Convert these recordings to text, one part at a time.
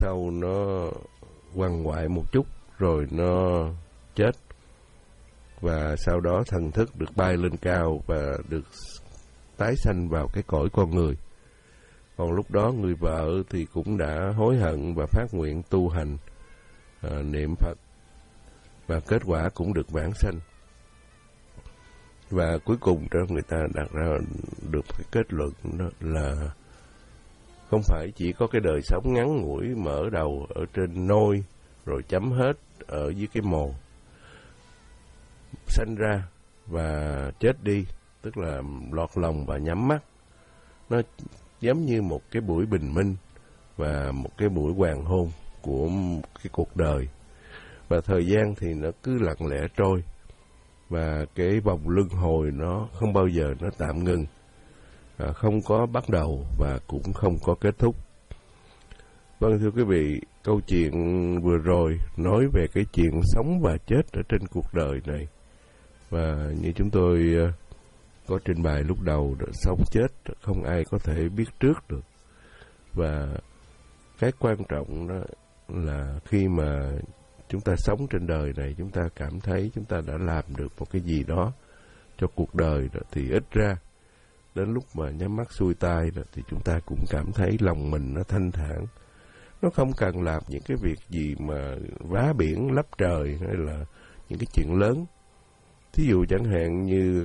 sau nó quằn quại một chút rồi nó chết, và sau đó thần thức được bay lên cao và được tái sanh vào cái cõi con người. Còn lúc đó người vợ thì cũng đã hối hận và phát nguyện tu hành, niệm Phật, và kết quả cũng được vãng sanh. Và cuối cùng đó người ta đặt ra được cái kết luận đó là không phải chỉ có cái đời sống ngắn ngủi mở đầu ở trên nôi rồi chấm hết ở dưới cái mồ, sanh ra và chết đi, tức là lọt lòng và nhắm mắt. Nó giống như một cái buổi bình minh và một cái buổi hoàng hôn của cái cuộc đời. Và thời gian thì nó cứ lặng lẽ trôi, và cái vòng luân hồi nó không bao giờ nó tạm ngừng, không có bắt đầu và cũng không có kết thúc. Vâng, thưa quý vị, câu chuyện vừa rồi nói về cái chuyện sống và chết ở trên cuộc đời này. Và như chúng tôi có trình bày lúc đầu, sống chết không ai có thể biết trước được. Và cái quan trọng đó là khi mà chúng ta sống trên đời này, chúng ta cảm thấy chúng ta đã làm được một cái gì đó cho cuộc đời đó, thì ít ra đến lúc mà nhắm mắt xuôi tai đó, thì chúng ta cũng cảm thấy lòng mình nó thanh thản. Nó không cần làm những cái việc gì mà vá biển lấp trời hay là những cái chuyện lớn. Thí dụ chẳng hạn như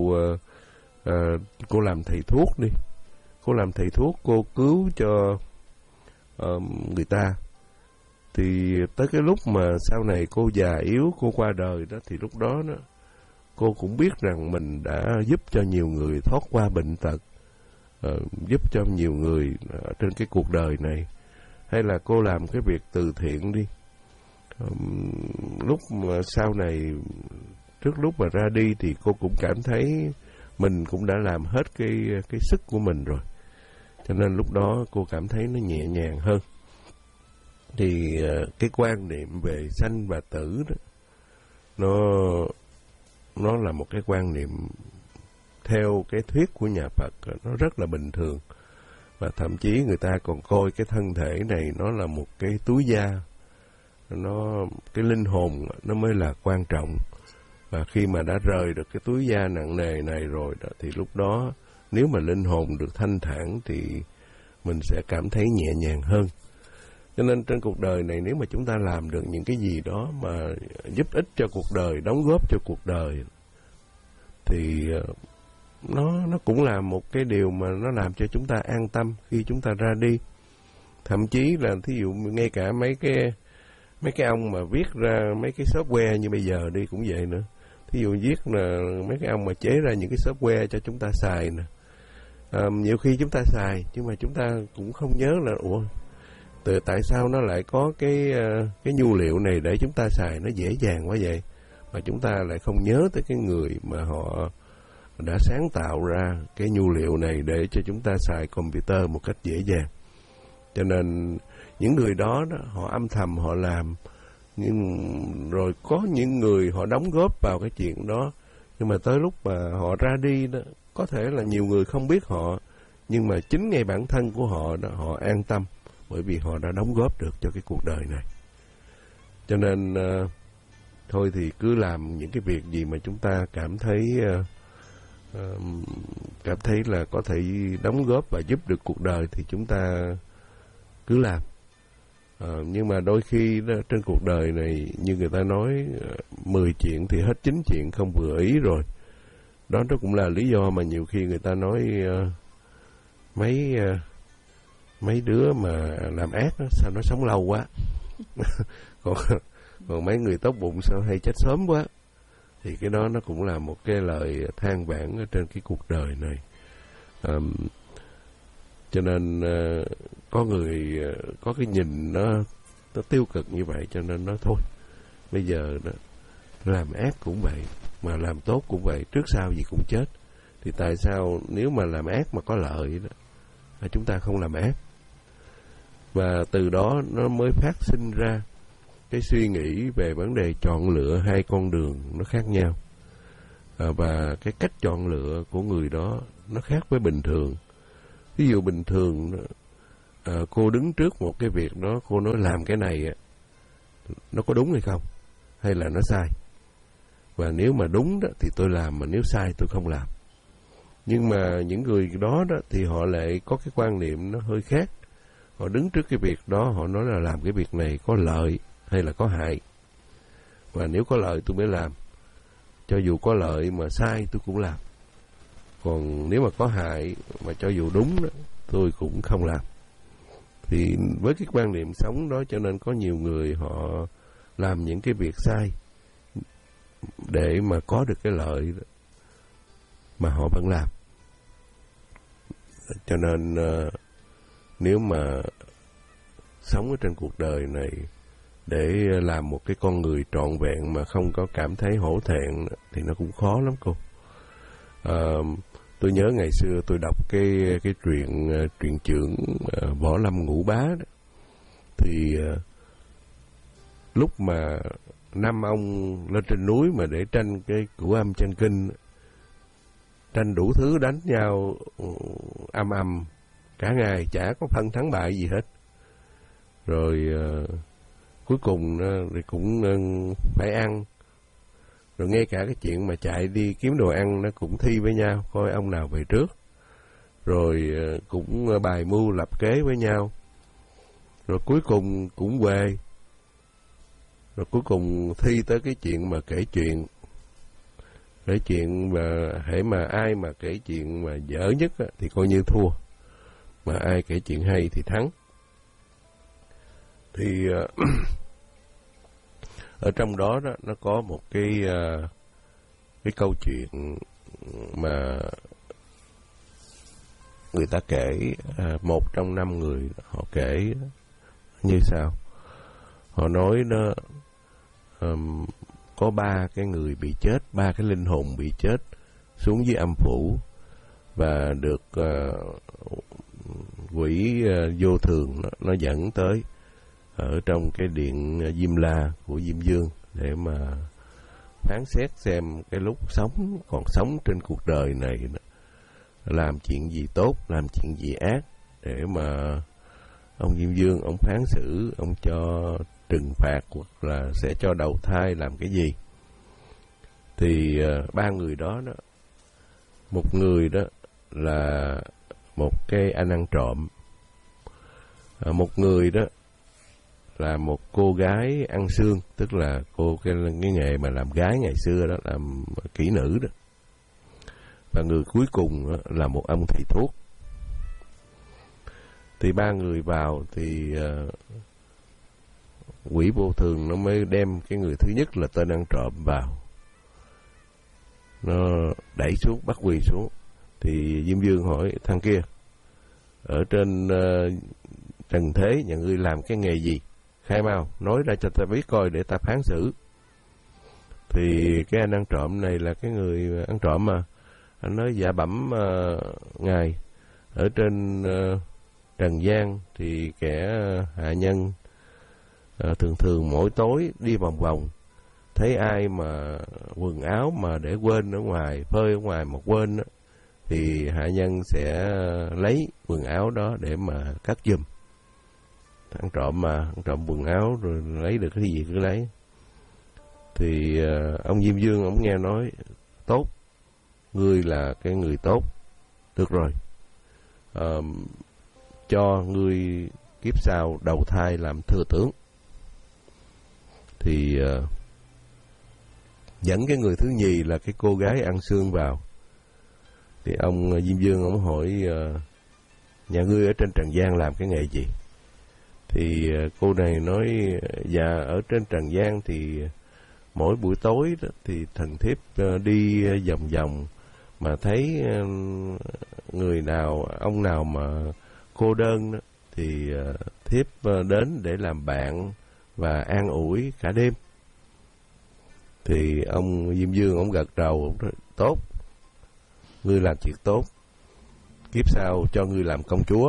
cô làm thầy thuốc đi. Cô làm thầy thuốc, cô cứu cho người ta. Thì tới cái lúc mà sau này cô già yếu, cô qua đời đó, thì lúc đó cô cũng biết rằng mình đã giúp cho nhiều người thoát qua bệnh tật, giúp cho nhiều người trên cái cuộc đời này. Hay là cô làm cái việc từ thiện đi. Lúc mà sau này, trước lúc mà ra đi thì cô cũng cảm thấy mình cũng đã làm hết cái sức của mình rồi. Cho nên lúc đó cô cảm thấy nó nhẹ nhàng hơn. Thì cái quan niệm về sanh và tử đó, nó là một cái quan niệm theo cái thuyết của nhà Phật, nó rất là bình thường. Và thậm chí người ta còn coi cái thân thể này nó là một cái túi da, cái linh hồn nó mới là quan trọng. Và khi mà đã rời được cái túi da nặng nề này rồi đó, thì lúc đó nếu mà linh hồn được thanh thản thì mình sẽ cảm thấy nhẹ nhàng hơn. Cho nên trên cuộc đời này, nếu mà chúng ta làm được những cái gì đó mà giúp ích cho cuộc đời, đóng góp cho cuộc đời, thì nó cũng là một cái điều mà nó làm cho chúng ta an tâm khi chúng ta ra đi. Thậm chí là thí dụ ngay cả mấy cái ông mà viết ra mấy cái software như bây giờ đi cũng vậy nữa. Thí dụ viết là mấy cái ông mà chế ra những cái software cho chúng ta xài nè. Nhiều khi chúng ta xài nhưng mà chúng ta cũng không nhớ là tại sao nó lại có cái nhu liệu này để chúng ta xài nó dễ dàng quá vậy, mà chúng ta lại không nhớ tới cái người mà họ đã sáng tạo ra cái nhu liệu này để cho chúng ta xài computer một cách dễ dàng. Cho nên những người đó họ âm thầm họ làm, nhưng rồi có những người họ đóng góp vào cái chuyện đó, nhưng mà tới lúc mà họ ra đi đó, có thể là nhiều người không biết họ, nhưng mà chính ngay bản thân của họ đó, họ an tâm bởi vì họ đã đóng góp được cho cái cuộc đời này. Cho nên thôi thì cứ làm những cái việc gì mà chúng ta cảm thấy là có thể đóng góp và giúp được cuộc đời thì chúng ta cứ làm. Nhưng mà đôi khi đó, trên cuộc đời này như người ta nói 10 chuyện thì hết 9 chuyện không vừa ý rồi. Đó cũng là lý do mà nhiều khi người ta nói mấy đứa mà làm ác đó, sao nó sống lâu quá. còn mấy người tốt bụng sao hay chết sớm quá. Thì cái đó nó cũng là một cái lời than vãn ở trên cái cuộc đời này. Cho nên có người có cái nhìn nó tiêu cực như vậy, cho nên nó thôi bây giờ đó, làm ác cũng vậy mà làm tốt cũng vậy, trước sau gì cũng chết. Thì tại sao nếu mà làm ác mà có lợi đó, chúng ta không làm ác? Và từ đó nó mới phát sinh ra cái suy nghĩ về vấn đề chọn lựa hai con đường nó khác nhau. Và cái cách chọn lựa của người đó nó khác với bình thường. Ví dụ bình thường cô đứng trước một cái việc đó, cô nói làm cái này nó có đúng hay không, hay là nó sai. Và nếu mà đúng đó thì tôi làm, mà nếu sai tôi không làm. Nhưng mà những người đó thì họ lại có cái quan niệm nó hơi khác. Họ đứng trước cái việc đó, họ nói là làm cái việc này có lợi hay là có hại. Và nếu có lợi tôi mới làm. Cho dù có lợi mà sai tôi cũng làm. Còn nếu mà có hại mà cho dù đúng đó, tôi cũng không làm. Thì với cái quan niệm sống đó cho nên có nhiều người họ làm những cái việc sai để mà có được cái lợi đó, mà họ vẫn làm. Cho nên nếu mà sống ở trên cuộc đời này để làm một cái con người trọn vẹn mà không có cảm thấy hổ thẹn thì nó cũng khó lắm cô. Tôi nhớ ngày xưa tôi đọc cái truyện trưởng Võ Lâm Ngũ Bá đó. Thì lúc mà 5 ông lên trên núi mà để tranh cái Cửu Âm Tranh Kinh, tranh đủ thứ, đánh nhau âm cả ngày, chả có phân thắng bại gì hết. Rồi cuối cùng thì cũng phải ăn. Rồi ngay cả cái chuyện mà chạy đi kiếm đồ ăn nó cũng thi với nhau, coi ông nào về trước. Rồi cũng bài mưu lập kế với nhau. Rồi cuối cùng cũng về. Rồi cuối cùng thi tới cái chuyện mà kể chuyện. Kể chuyện mà hễ mà ai mà kể chuyện mà dở nhất thì coi như thua. Mà ai kể chuyện hay thì thắng. Thì ở trong đó nó có một cái câu chuyện mà người ta kể, một trong 5 người họ kể như sau. Họ nói nó có 3 cái người bị chết, 3 cái linh hồn bị chết xuống dưới âm phủ và được quỷ vô thường nó dẫn tới ở trong cái điện Diêm La của Diêm Vương để mà phán xét xem cái lúc còn sống trên cuộc đời này làm chuyện gì tốt, làm chuyện gì ác, để mà ông Diêm Vương ông phán xử, ông cho trừng phạt hoặc là sẽ cho đầu thai làm cái gì. Thì 3 người đó, một người đó là một cái anh ăn trộm, một người đó là một cô gái ăn xương, tức là cái nghề mà làm gái ngày xưa đó, làm kỹ nữ đó. Và người cuối cùng đó là một ông thầy thuốc. Thì 3 người vào thì quỷ vô thường nó mới đem cái người thứ nhất là tên ăn trộm vào, nó đẩy xuống, bắt quỳ xuống. Thì Diêm Vương hỏi thằng kia, ở trên trần thế nhà ngươi làm cái nghề gì, khai mau nói ra cho ta biết coi để ta phán xử. Thì cái anh ăn trộm này là cái người ăn trộm mà, anh nói dạ bẩm ngài, ở trên trần gian thì kẻ hạ nhân thường thường mỗi tối đi vòng vòng, thấy ai mà quần áo mà để quên ở ngoài, phơi ở ngoài mà quên đó, thì hạ nhân sẽ lấy quần áo đó để mà cắt giùm. Ăn trộm mà, ăn trộm quần áo rồi lấy được cái gì cứ lấy. Thì ông Diêm Vương ông nghe nói, tốt, ngươi là cái người tốt, được rồi, cho ngươi kiếp sau đầu thai làm thừa tướng. Thì dẫn cái người thứ nhì là cái cô gái ăn xương vào. Thì ông Diêm Vương ông hỏi, nhà ngươi ở trên trần gian làm cái nghề gì? Thì cô này nói, dạ ở trên trần gian thì mỗi buổi tối đó, thì thần thiếp đi vòng vòng mà thấy người nào, ông nào mà cô đơn đó, thì thiếp đến để làm bạn và an ủi cả đêm. Thì ông Diêm Vương ông gật đầu, ông nói, tốt, ngươi làm chuyện tốt, kiếp sau cho ngươi làm công chúa.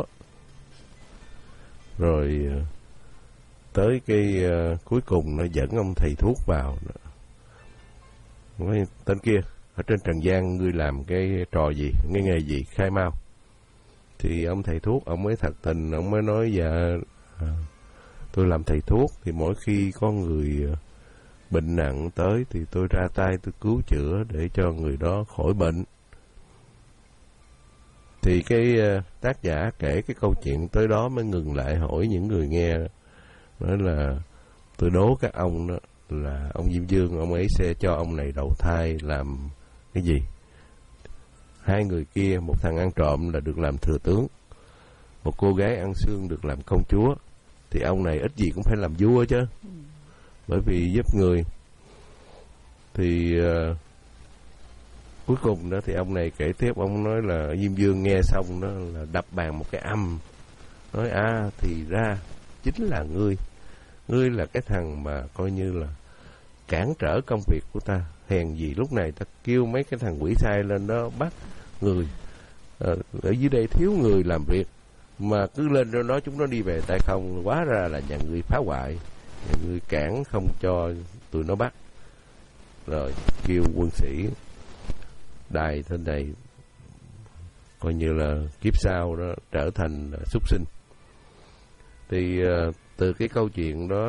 Rồi tới cái cuối cùng nó dẫn ông thầy thuốc vào, nói tên kia, ở trên trần gian ngươi làm cái trò gì, cái nghề gì, khai mau. Thì ông thầy thuốc, ông mới thật tình, ông mới nói dạ tôi làm thầy thuốc, thì mỗi khi có người bệnh nặng tới thì tôi ra tay tôi cứu chữa để cho người đó khỏi bệnh. Thì cái tác giả kể cái câu chuyện tới đó mới ngừng lại hỏi những người nghe, nói là tôi đố các ông đó là ông Diêm Dương ông ấy sẽ cho ông này đầu thai làm cái gì. Hai người kia, một thằng ăn trộm là được làm thừa tướng, một cô gái ăn xương được làm công chúa, thì ông này ít gì cũng phải làm vua chứ, bởi vì giúp người. Thì cuối cùng đó thì ông này kể tiếp, ông nói là Diêm Dương nghe xong đó là đập bàn một cái âm, nói thì ra chính là ngươi là cái thằng mà coi như là cản trở công việc của ta, hèn gì lúc này ta kêu mấy cái thằng quỷ sai lên đó bắt người, ở dưới đây thiếu người làm việc mà cứ lên đó nói chúng nó đi về tay không, hóa ra là nhà ngươi phá hoại, nhà ngươi cản không cho tụi nó bắt. Rồi kêu quân sĩ đài tên này coi như là kiếp sau đó trở thành súc sinh. Thì từ cái câu chuyện đó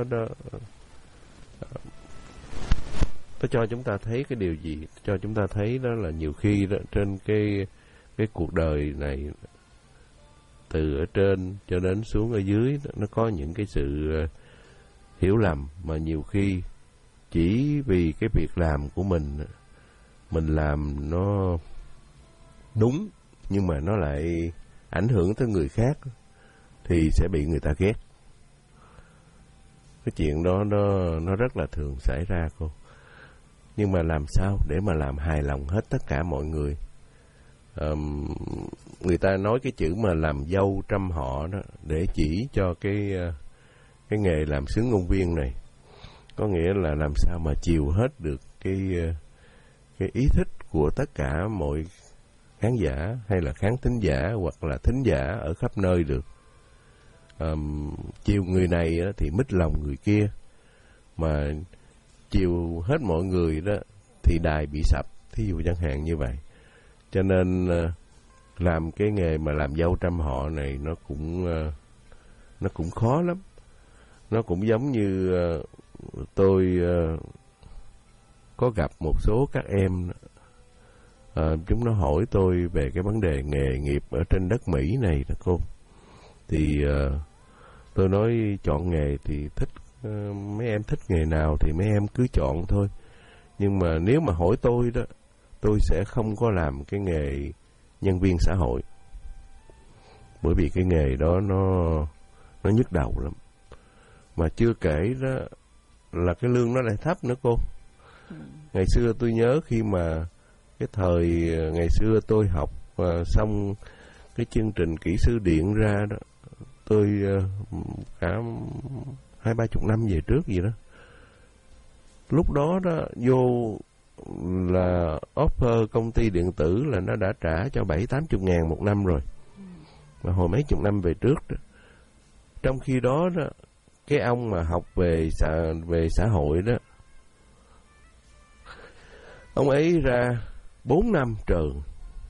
nó cho chúng ta thấy cái điều gì? Cho chúng ta thấy đó là nhiều khi đó, trên cái cuộc đời này, từ ở trên cho đến xuống ở dưới, nó có những cái sự hiểu lầm mà nhiều khi chỉ vì cái việc làm của mình làm nó đúng nhưng mà nó lại ảnh hưởng tới người khác thì sẽ bị người ta ghét. Cái chuyện đó nó rất là thường xảy ra cô. Nhưng mà làm sao để mà làm hài lòng hết tất cả mọi người? Người ta nói cái chữ mà làm dâu trăm họ đó để chỉ cho cái nghề làm xướng ngôn viên này, có nghĩa là làm sao mà chiều hết được cái ý thích của tất cả mọi khán giả hay là khán thính giả hoặc là thính giả ở khắp nơi được. Chiều người này thì mít lòng người kia, mà chiều hết mọi người đó thì đài bị sập, thí dụ chẳng hạn như vậy. Cho nên làm cái nghề mà làm dâu trăm họ này nó cũng khó lắm. Nó cũng giống như tôi có gặp một số các em, chúng nó hỏi tôi về cái vấn đề nghề nghiệp ở trên đất Mỹ này đó cô. Thì tôi nói chọn nghề thì thích, mấy em thích nghề nào thì mấy em cứ chọn thôi. Nhưng mà nếu mà hỏi tôi đó, tôi sẽ không có làm cái nghề nhân viên xã hội, bởi vì cái nghề đó nó nhức đầu lắm. Mà chưa kể đó là cái lương nó lại thấp nữa cô. Ngày xưa tôi nhớ khi mà cái thời ngày xưa tôi học xong cái chương trình kỹ sư điện ra đó, tôi cả 20-30 năm về trước gì đó. Lúc đó đó vô là offer công ty điện tử là nó đã trả cho 70-80 ngàn một năm rồi, mà hồi mấy chục năm về trước đó. Trong khi đó đó, cái ông mà học về xã hội đó, ông ấy ra 4 năm trường,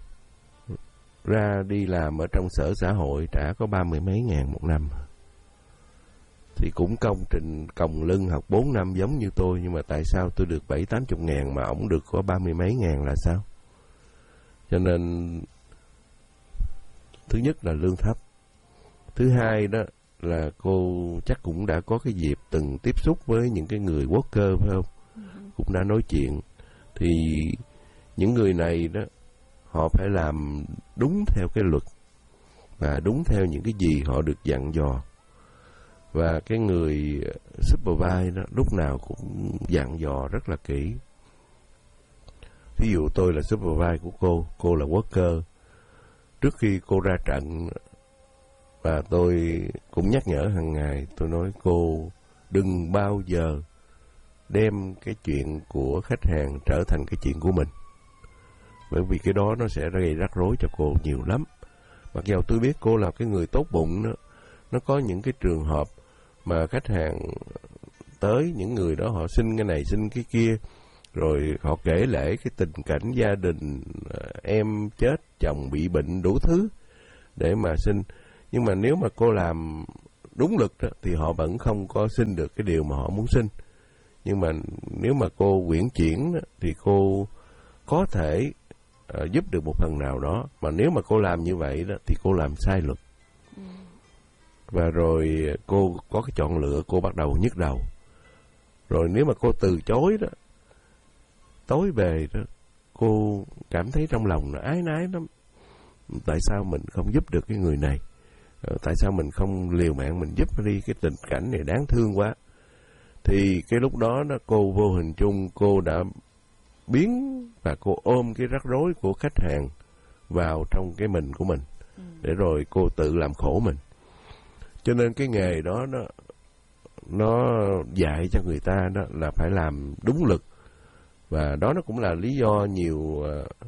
ra đi làm ở trong sở xã hội trả có 30 mấy ngàn một năm. Thì cũng công trình còng lưng học 4 năm giống như tôi, nhưng mà tại sao tôi được 70-80 ngàn mà ổng được có 30 mấy ngàn là sao? Cho nên thứ nhất là lương thấp. Thứ hai đó là cô chắc cũng đã có cái dịp từng tiếp xúc với những cái người worker phải không? Cũng đã nói chuyện. Thì những người này đó, họ phải làm đúng theo cái luật và đúng theo những cái gì họ được dặn dò. Và cái người supervise đó lúc nào cũng dặn dò rất là kỹ. Thí dụ tôi là supervise của cô là worker. Trước khi cô ra trận, và tôi cũng nhắc nhở hàng ngày, tôi nói cô đừng bao giờ đem cái chuyện của khách hàng trở thành cái chuyện của mình. Bởi vì cái đó nó sẽ gây rắc rối cho cô nhiều lắm. Mặc dù tôi biết cô là cái người tốt bụng đó, nó có những cái trường hợp mà khách hàng tới, những người đó họ xin cái này xin cái kia, rồi họ kể lể cái tình cảnh gia đình, em chết, chồng bị bệnh, đủ thứ. để mà sinh. Nhưng mà nếu mà cô làm đúng lực đó, thì họ vẫn không có sinh được cái điều mà họ muốn sinh. Nhưng mà nếu mà cô uyển chuyển đó, thì cô có thể giúp được một phần nào đó. Mà nếu mà cô làm như vậy đó thì cô làm sai luật. Và rồi cô có cái chọn lựa, cô bắt đầu nhức đầu. Rồi nếu mà cô từ chối đó, tối về đó, cô cảm thấy trong lòng nó ái nái lắm. Tại sao mình không giúp được cái người này? Tại sao mình không liều mạng mình giúp đi, cái tình cảnh này đáng thương quá. Thì cái lúc đó cô vô hình chung cô đã biến và cô ôm cái rắc rối của khách hàng vào trong cái mình của mình, để rồi cô tự làm khổ mình. Cho nên cái nghề đó nó dạy cho người ta đó là phải làm đúng lực. Và đó nó cũng là lý do nhiều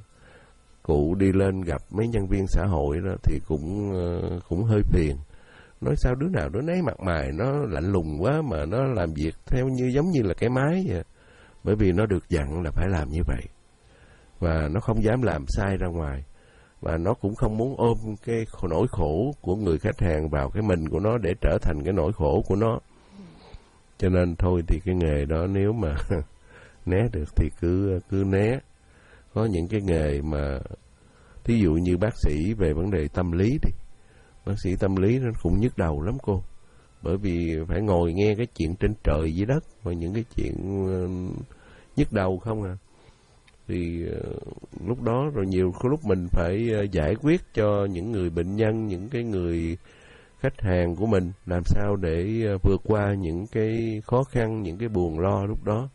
cụ đi lên gặp mấy nhân viên xã hội đó thì cũng hơi phiền. Nói sao đứa nào đứa nấy mặt mày nó lạnh lùng quá mà nó làm việc theo giống như là cái máy vậy. Bởi vì nó được dặn là phải làm như vậy. Và nó không dám làm sai ra ngoài. Và nó cũng không muốn ôm cái nỗi khổ của người khách hàng vào cái mình của nó để trở thành cái nỗi khổ của nó. Cho nên thôi thì cái nghề đó nếu mà né được thì cứ né. Có những cái nghề mà thí dụ như bác sĩ về vấn đề tâm lý đi. Bác sĩ tâm lý nó cũng nhức đầu lắm cô. Bởi vì phải ngồi nghe cái chuyện trên trời dưới đất, và những cái chuyện nhức đầu không à. Thì lúc đó rồi nhiều lúc mình phải giải quyết cho những người bệnh nhân, những cái người khách hàng của mình làm sao để vượt qua những cái khó khăn, những cái buồn lo lúc đó.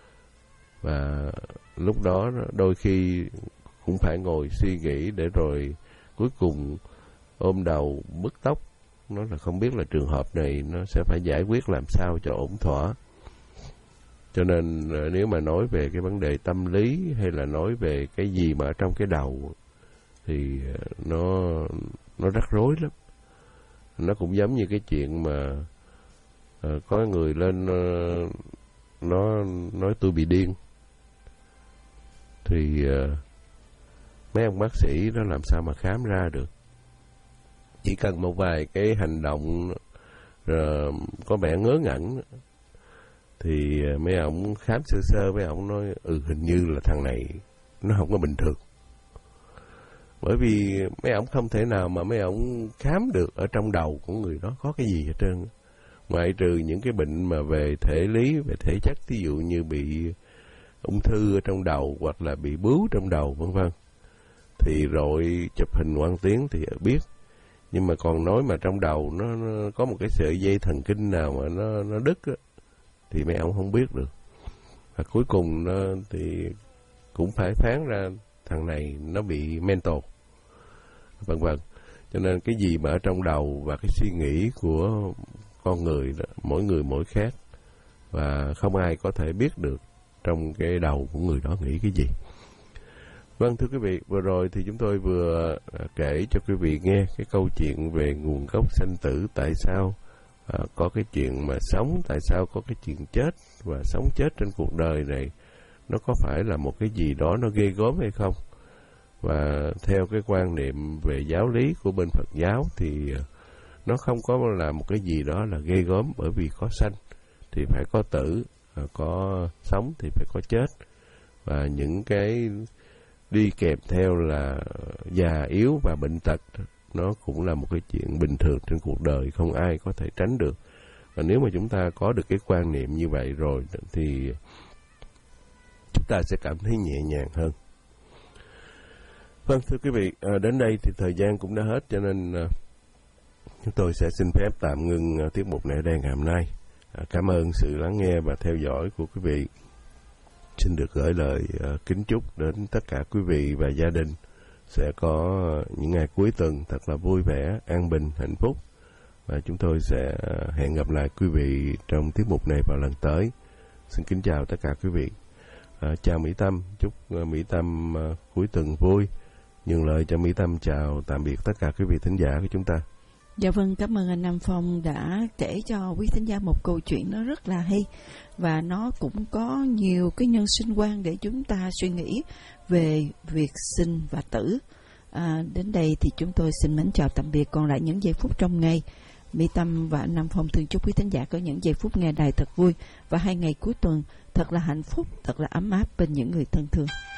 Và lúc đó đôi khi cũng phải ngồi suy nghĩ để rồi cuối cùng ôm đầu bứt tóc. Nó là không biết là trường hợp này nó sẽ phải giải quyết làm sao cho ổn thỏa. Cho nên nếu mà nói về cái vấn đề tâm lý hay là nói về cái gì mà ở trong cái đầu thì nó rắc rối lắm. Nó cũng giống như cái chuyện mà có người lên nó nói tôi bị điên. Thì mấy ông bác sĩ đó làm sao mà khám ra được. Chỉ cần một vài cái hành động có vẻ ngớ ngẩn thì mấy ông khám sơ sơ, mấy ông nói hình như là thằng này nó không có bình thường. Bởi vì mấy ông không thể nào mà mấy ông khám được ở trong đầu của người đó có cái gì hết trơn. Ngoại trừ những cái bệnh mà về thể lý, về thể chất, ví dụ như bị ung thư ở trong đầu hoặc là bị bướu trong đầu vân vân. Thì rồi chụp hình quang tuyến thì biết. Nhưng mà còn nói mà trong đầu nó có một cái sợi dây thần kinh nào mà nó đứt á, thì mấy ông không biết được. Và cuối cùng thì cũng phải phán ra thằng này nó bị mental vân vân. Cho nên cái gì mà ở trong đầu và cái suy nghĩ của con người đó, mỗi người mỗi khác, và không ai có thể biết được trong cái đầu của người đó nghĩ cái gì. Vâng, thưa quý vị, vừa rồi thì chúng tôi vừa kể cho quý vị nghe cái câu chuyện về nguồn gốc sanh tử, tại sao có cái chuyện mà sống, tại sao có cái chuyện chết, và sống chết trên cuộc đời này nó có phải là một cái gì đó nó ghê gớm hay không. Và theo cái quan niệm về giáo lý của bên Phật giáo thì nó không có là một cái gì đó là ghê gớm, bởi vì có sanh thì phải có tử, có sống thì phải có chết. Và những cái đi kèm theo là già yếu và bệnh tật, nó cũng là một cái chuyện bình thường trên cuộc đời, không ai có thể tránh được. Và nếu mà chúng ta có được cái quan niệm như vậy rồi thì chúng ta sẽ cảm thấy nhẹ nhàng hơn. Vâng, thưa quý vị, đến đây thì thời gian cũng đã hết, cho nên chúng tôi sẽ xin phép tạm ngừng tiết mục này ở đây ngày hôm nay. Cảm ơn sự lắng nghe và theo dõi của quý vị. Xin được gửi lời kính chúc đến tất cả quý vị và gia đình sẽ có những ngày cuối tuần thật là vui vẻ, an bình, hạnh phúc. Và chúng tôi sẽ hẹn gặp lại quý vị trong tiết mục này vào lần tới. Xin kính chào tất cả quý vị. Chào Mỹ Tâm, chúc Mỹ Tâm cuối tuần vui. Nhường lời cho Mỹ Tâm chào tạm biệt tất cả quý vị thính giả của chúng ta. Dạ vâng, cảm ơn anh Nam Phong đã kể cho quý thính giả một câu chuyện nó rất là hay, và nó cũng có nhiều cái nhân sinh quan để chúng ta suy nghĩ về việc sinh và tử. Đến đây thì chúng tôi xin mến chào tạm biệt. Còn lại những giây phút trong ngày, Mỹ Tâm và Nam Phong thường chúc quý thính giả có những giây phút nghe đài thật vui và 2 ngày cuối tuần thật là hạnh phúc, thật là ấm áp bên những người thân thương.